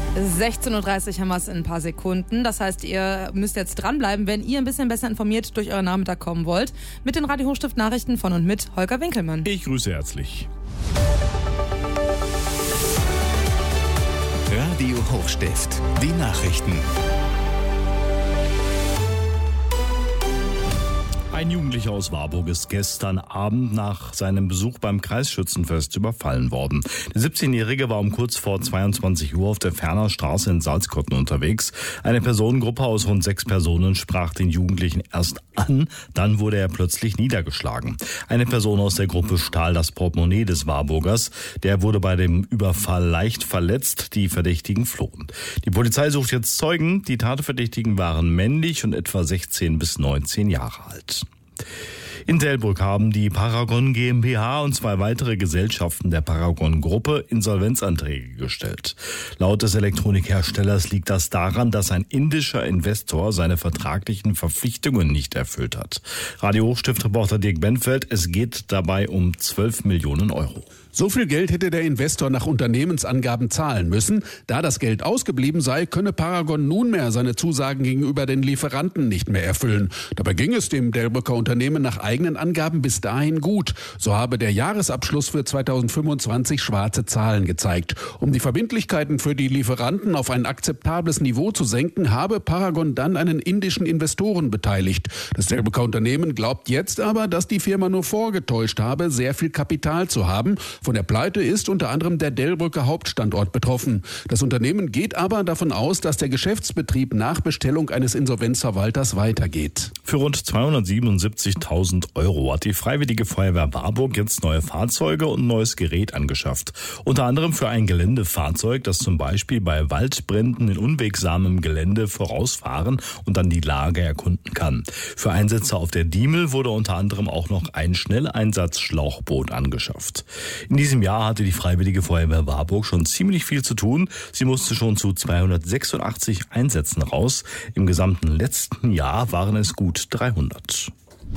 16:30 Uhr haben wir es in ein paar Sekunden. Das heißt, ihr müsst jetzt dranbleiben, wenn ihr ein bisschen besser informiert durch euren Nachmittag kommen wollt. Mit den Radio Hochstift Nachrichten von und mit Holger Winkelmann. Ich grüße herzlich. Radio Hochstift, die Nachrichten. Ein Jugendlicher aus Warburg ist gestern Abend nach seinem Besuch beim Kreisschützenfest überfallen worden. Der 17-Jährige war um kurz vor 22 Uhr auf der Ferner Straße in Salzkotten unterwegs. Eine Personengruppe aus rund 6 Personen sprach den Jugendlichen erst an, dann wurde er plötzlich niedergeschlagen. Eine Person aus der Gruppe stahl das Portemonnaie des Warburgers. Der wurde bei dem Überfall leicht verletzt, die Verdächtigen flohen. Die Polizei sucht jetzt Zeugen. Die Tatverdächtigen waren männlich und etwa 16 bis 19 Jahre alt. In Delbrück haben die Paragon GmbH und 2 weitere Gesellschaften der Paragon-Gruppe Insolvenzanträge gestellt. Laut des Elektronikherstellers liegt das daran, dass ein indischer Investor seine vertraglichen Verpflichtungen nicht erfüllt hat. Radio Hochstift-Reporter Dirk Benfeld, es geht dabei um 12 Millionen Euro. So viel Geld hätte der Investor nach Unternehmensangaben zahlen müssen. Da das Geld ausgeblieben sei, könne Paragon nunmehr seine Zusagen gegenüber den Lieferanten nicht mehr erfüllen. Dabei ging es dem Delbrücker Unternehmen nach eigenen Angaben bis dahin gut. So habe der Jahresabschluss für 2025 schwarze Zahlen gezeigt. Um die Verbindlichkeiten für die Lieferanten auf ein akzeptables Niveau zu senken, habe Paragon dann einen indischen Investoren beteiligt. Das Delbrücker Unternehmen glaubt jetzt aber, dass die Firma nur vorgetäuscht habe, sehr viel Kapital zu haben. Von der Pleite ist unter anderem der Delbrücker Hauptstandort betroffen. Das Unternehmen geht aber davon aus, dass der Geschäftsbetrieb nach Bestellung eines Insolvenzverwalters weitergeht. Für rund 277.000 Euro hat die Freiwillige Feuerwehr Warburg jetzt neue Fahrzeuge und neues Gerät angeschafft. Unter anderem für ein Geländefahrzeug, das zum Beispiel bei Waldbränden in unwegsamem Gelände vorausfahren und dann die Lage erkunden kann. Für Einsätze auf der Diemel wurde unter anderem auch noch ein Schnelleinsatzschlauchboot angeschafft. In diesem Jahr hatte die Freiwillige Feuerwehr Warburg schon ziemlich viel zu tun. Sie musste schon zu 286 Einsätzen raus. Im gesamten letzten Jahr waren es gut 300.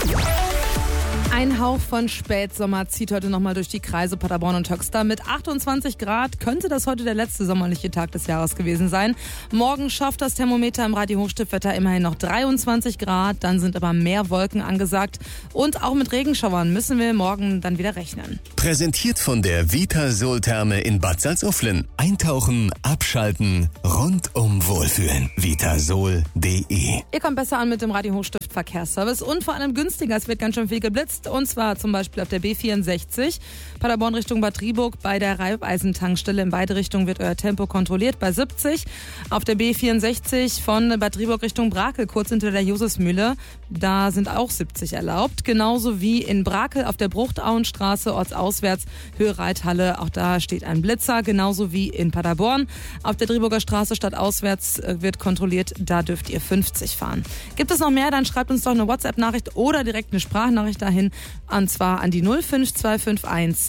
Ein Hauch von Spätsommer zieht heute nochmal durch die Kreise Paderborn und Höxter. Mit 28 Grad könnte das heute der letzte sommerliche Tag des Jahres gewesen sein. Morgen schafft das Thermometer im Radio Hochstiftwetter immerhin noch 23 Grad. Dann sind aber mehr Wolken angesagt. Und auch mit Regenschauern müssen wir morgen dann wieder rechnen. Präsentiert von der Vitasol-Therme in Bad Salzuflen. Eintauchen, abschalten, rundum wohlfühlen. Vitasol.de. Ihr kommt besser an mit dem Radio Hochstift Verkehrsservice und vor allem günstiger. Es wird ganz schön viel geblitzt. Und zwar zum Beispiel auf der B64, Paderborn Richtung Bad Driburg bei der Raiffeisen-Tankstelle. In beide Richtungen wird euer Tempo kontrolliert bei 70. Auf der B64 von Bad Driburg Richtung Brakel, kurz hinter der Josefsmühle, da sind auch 70 erlaubt. Genauso wie in Brakel auf der Bruchtauenstraße, ortsauswärts, Höhe Reithalle, auch da steht ein Blitzer. Genauso wie in Paderborn. Auf der Driburger Straße stadtauswärts wird kontrolliert, da dürft ihr 50 fahren. Gibt es noch mehr, dann schreibt uns doch eine WhatsApp-Nachricht oder direkt eine Sprachnachricht dahin. Und zwar an die 05251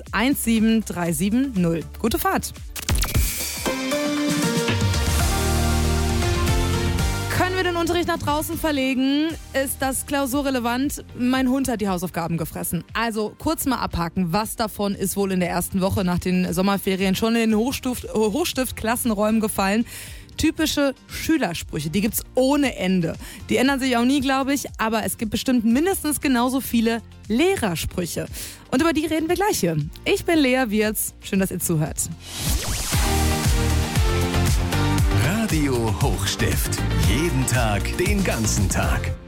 17370. Gute Fahrt! Können wir den Unterricht nach draußen verlegen? Ist das klausurrelevant? Mein Hund hat die Hausaufgaben gefressen. Also kurz mal abhaken, was davon ist wohl in der ersten Woche nach den Sommerferien schon in den Hochstift-Klassenräumen gefallen? Typische Schülersprüche, die gibt's ohne Ende. Die ändern sich auch nie, glaube ich, aber es gibt bestimmt mindestens genauso viele Lehrersprüche. Und über die reden wir gleich hier. Ich bin Lea Wirz, schön, dass ihr zuhört. Radio Hochstift, jeden Tag, den ganzen Tag.